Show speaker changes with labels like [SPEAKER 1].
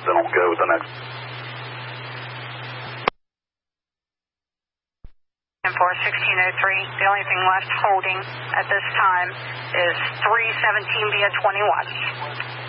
[SPEAKER 1] then we'll go with the next.
[SPEAKER 2] And for 1603, the only thing left holding at this time is 317 via 21.